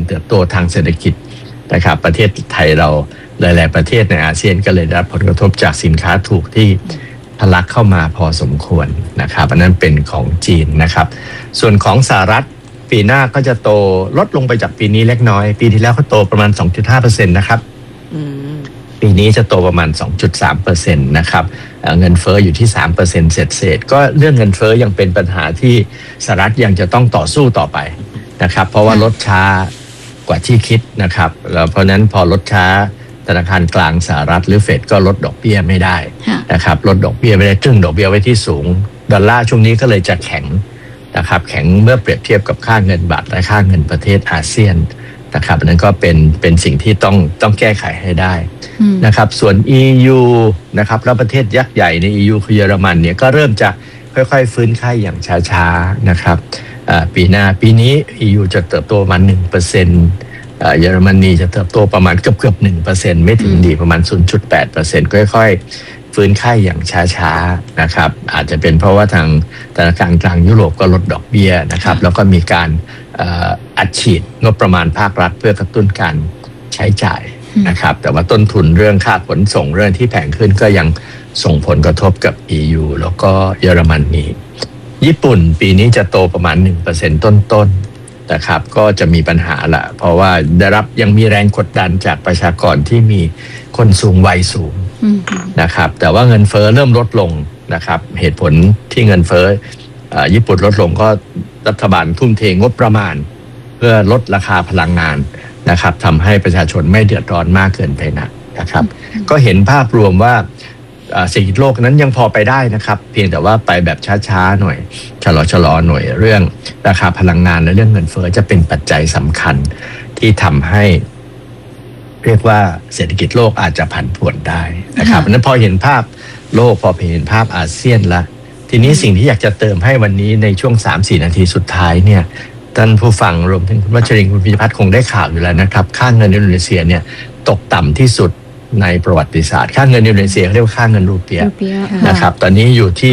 เติบโตทางเศรษฐกิจนะครับประเทศไทยเราหลายๆประเทศในอาเซียนก็เลยได้รับผลกระทบจากสินค้าถูกที่ทะลักเข้ามาพอสมควรนะครับอันนั้นเป็นของจีนนะครับส่วนของสหรัฐปีหน้าก็จะโตลดลงไปจากปีนี้เล็กน้อยปีที่แล้วเขาโตประมาณ 2.5% นะครับปีนี้จะโตประมาณ 2.3% นะครับเงินเฟ้ออยู่ที่ 3% เศษก็เรื่องเงินเฟ้อยังเป็นปัญหาที่สหรัฐยังจะต้องต่อสู้ต่อไปนะครับเพราะว่าลดช้ากว่าที่คิดนะครับแล้วเพราะนั้นพอลดช้าธนาคารกลางสหรัฐหรือเฟดก็ลดดอกเบี้ยไม่ได้นะครับลดดอกเบี้ยไม่ได้ตรึงดอกเบี้ยไว้ที่สูงดอลลาร์ช่วงนี้ก็เลยจะแข็งนะครับแข็งเมื่อเปรียบเทียบกับค่าเงินบาทและค่าเงินประเทศอาเซียนนะครับอันนั้นก็เป็นสิ่งที่ต้องแก้ไขให้ได้นะครับส่วน EU นะครับแล้วประเทศยักษ์ใหญ่ใน EU คือเยอรมันเนี่ยก็เริ่มจะค่อยๆฟื้นไข้อย่างช้าๆนะครับปีนี้ EU จะเติบโตประมาณ 1%เยอรมนีจะเติบโตประมาณเกือบ 1% ไม่ถึงดีประมาณ 0.8% ค่อยๆฟื้นไข้อย่างช้าๆนะครับอาจจะเป็นเพราะว่าทางธนาคารกลางยุโรปก็ลดดอกเบี้ยนะครับแล้วก็มีการอัดฉีดงบประมาณภาครัฐเพื่อกระตุ้นการใช้จ่ายนะครับแต่ว่าต้นทุนเรื่องค่าขนส่งเรื่องที่แพงขึ้นก็ยังส่งผลกระทบกับ EU แล้วก็เยอรมนีญี่ปุ่นปีนี้จะโตประมาณ 1% ต้นๆนะครับก็จะมีปัญหาละเพราะว่ายังมีแรงกดดันจากประชากรที่มีคนสูงวัยสูงนะครับแต่ว่าเงินเฟ้อเริ่มลดลงนะครับเหตุผลที่เงินเฟ้อญี่ปุ่นลดลงก็รัฐบาลทุ่มเทงบประมาณเพื่อลดราคาพลังงานนะครับทำให้ประชาชนไม่เดือดร้อนมากเกินไปนะครับก็เห็นภาพรวมว่าเศรษฐกิจโลกนั้นยังพอไปได้นะครับเพียงแต่ว่าไปแบบช้าๆหน่อยชะลอหน่อยเรื่องราคาพลังงานและเรื่องเงินเฟ้อจะเป็นปัจจัยสำคัญที่ทำให้เรียกว่าเศรษฐกิจโลกอาจจะผันผวนได้นะครับนั้นพอเห็นภาพโลกพอเห็นภาพอาเซียนละทีนี้สิ่งที่อยากจะเติมให้วันนี้ในช่วง 3-4 นาทีสุดท้ายเนี่ยท่านผู้ฟังรวมถึงคุณวัชรินทร์คุณพิพัฒน์คงได้ข่าวอยู่แล้วนะครับค่าเงินอินโดนีเซียเนี่ยตกต่ำที่สุดในประวัติศาสตร์ค่าเงินอินโดนีเซียเรียกว่าค่าเงินรูเปียนะครับตอนนี้อยู่ที่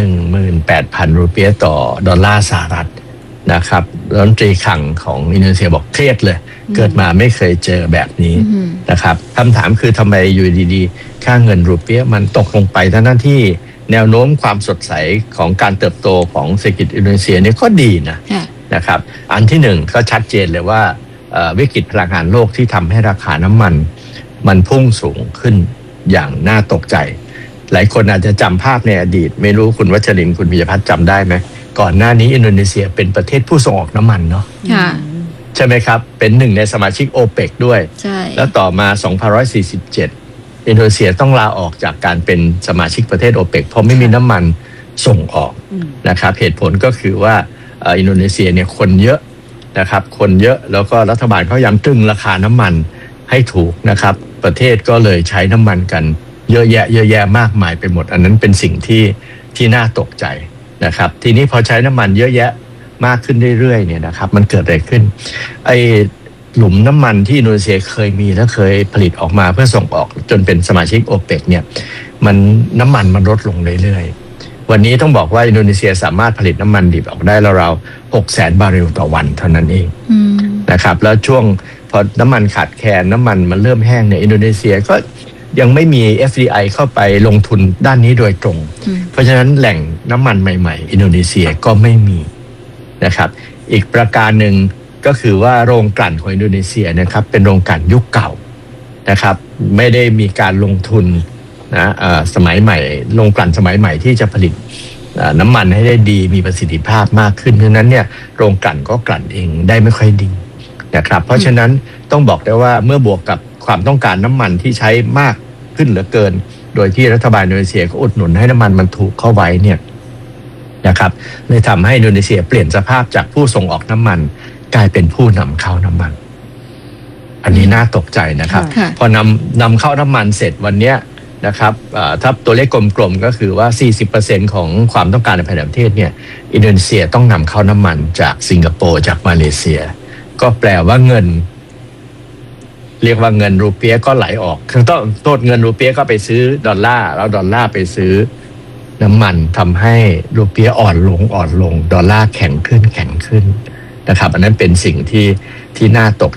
18,000 รูเปียต่อดอลลาร์สหรัฐนะครับรัฐมนตรีคลังของอินโดนีเซียบอกเครียดเลยเกิดมาไม่เคยเจอแบบนี้นะครับคำถามคือทำไมอยู่ดีๆค่าเงินรูเปียมันตกลงไปทั้งที่แนวโน้มความสดใสของการเติบโตของเศรษฐกิจอินโดนีเซียเนี่ยก็ดีนะครับอันที่หนึ่งก็ชัดเจนเลยว่าวิกฤตพลังงานโลกที่ทำให้ราคาน้ำมันพุ่งสูงขึ้นอย่างน่าตกใจหลายคนอาจจะจำภาพในอดีตไม่รู้คุณวัชรินทร์คุณพิยพัฒน์จำได้ไหมก่อนหน้านี้อินโดนีเซียเป็นประเทศผู้ส่งออกน้ำมันเนาะใช่ไหมครับเป็นหนึ่งในสมาชิกโอเปกด้วยแล้วต่อมา2547อินโดนีเซียต้องลาออกจากการเป็นสมาชิกประเทศโอเปกเพราะไม่มีน้ำมันส่งออกนะครับเหตุผลก็คือว่าอินโดนีเซียเนี่ยคนเยอะนะครับคนเยอะแล้วก็รัฐบาลเขาพยายามตรึงราคาน้ำมันให้ถูกนะครับประเทศก็เลยใช้น้ำมันกันเยอะแยะมากมายไปหมดอันนั้นเป็นสิ่งที่น่าตกใจนะครับทีนี้พอใช้น้ำมันเยอะแยะมากขึ้นเรื่อยๆเนี่ยนะครับมันเกิดอะไรขึ้นไอ้หลุมน้ำมันที่อินโดนีเซียเคยมีและเคยผลิตออกมาเพื่อส่งออกจนเป็นสมาชิกโอเปกเนี่ยน้ำมันลดลงเรื่อยๆวันนี้ต้องบอกว่าอินโดนีเซียสามารถผลิตน้ำมันดิบออกได้ราวๆ 600,000 บาร์เรลต่อวันเท่านั้นเองนะครับแล้วช่วงพอน้ำมันขาดแคลนน้ำมันเริ่มแห้งเนี่ยอินโดนีเซียก็ยังไม่มี FDI เข้าไปลงทุนด้านนี้โดยตรงเพราะฉะนั้นแหล่งน้ำมันใหม่ๆอินโดนีเซียก็ไม่มีนะครับอีกประการหนึ่งก็คือว่าโรงกลั่นของอินโดนีเซียนะครับเป็นโรงกลั่นยุคเก่านะครับไม่ได้มีการลงทุนนะสมัยใหม่โรงกลั่นสมัยใหม่ที่จะผลิตน้ำมันให้ได้ดีมีประสิทธิภาพมากขึ้นเพราะนั้นเนี่ยโรงกลั่นก็กลั่นเองได้ไม่ค่อยดีนะครับเพราะฉะนั้นต้องบอกได้ว่าเมื่อบวกกับความต้องการน้ำมันที่ใช้มากขึ้นเหลือเกินโดยที่รัฐบาลอินโดนีเซียก็อุดหนุนให้น้ำมันถูกเข้าไว้เนี่ยนะครับเลยทำให้อินโดนีเซียเปลี่ยนสภาพจากผู้ส่งออกน้ำมันกลายเป็นผู้นำเข้าน้ำมันอันนี้น่าตกใจนะครับพอนำเข้าน้ำมันเสร็จวันนี้นะครับถ้าตัวเลขกลมๆก็คือว่า 40% ของความต้องการในภายในประเทศเนี่ยอินโดนีเซียต้องนำเข้าน้ำมันจากสิงคโปร์จากมาเลเซียก็แปลว่าเงินเรียกว่าเงินรูเปียก็ไหลออกคือต้องโทษเงินรูเปียก็ไปซื้อดอลลาร์แล้วดอลลาร์ไปซื้อน้ำมันทำให้รูเปียอ่อนลงดอลลาร์แข็งขึ้นนะครับอันนั้นเป็นสิ่งที่น่าตก